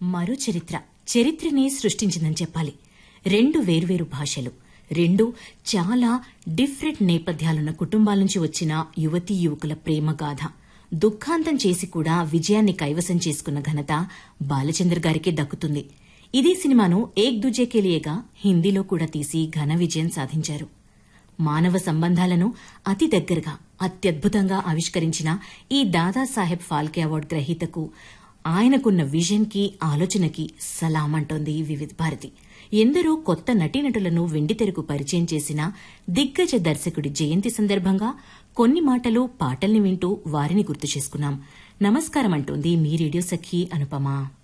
మరో చరిత్రనే సృష్టించిందని చెప్పాలి. 2 వేర్వేరు భాషలు, 2 చాలా డిఫరెంట్ నేపథ్యాలున్న కుటుంబాల నుంచి వచ్చిన యువతీ యువకుల ప్రేమ గాథ. దుఃఖాంతం చేసి కూడా విజయాన్ని కైవసం చేసుకున్న ఘనత బాలచంద్ర గారికే దక్కుతుంది. ఇదే సినిమాను ఏక్ దూజే కే లియేగా హిందీలో కూడా తీసి ఘన విజయం సాధించారు. మానవ సంబంధాలను అతి దగ్గరగా అత్యద్భుతంగా ఆవిష్కరించిన ఈ దాదాసాహెబ్ ఫాల్కే అవార్డు గ్రహీతకు ఆయనకున్న విజన్ కి, ఆలోచనకి సలాం అంటోంది వివిధ భారతి. ఎందరో కొత్త నటీనటులను వెండితెరకు పరిచయం చేసిన దిగ్గజ దర్శకుడి జయంతి సందర్భంగా కొన్ని మాటలు, పాటల్ని వింటూ వారిని గుర్తు చేసుకున్నాం. నమస్కారం అంటోంది మీ రేడియో సఖి అనుపమ.